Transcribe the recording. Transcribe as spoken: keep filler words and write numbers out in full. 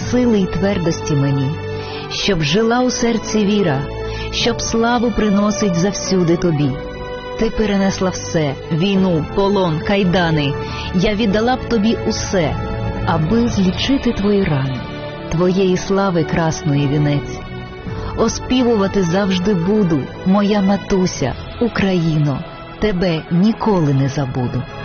сили й твердості мені, щоб жила у серці віра, щоб славу приносить завсюди тобі. Ти перенесла все, війну, полон, кайдани, я віддала б тобі усе, аби злічити твої рани, твоєї слави красної вінець. Оспівувати завжди буду, моя матуся, Україно, тебе ніколи не забуду.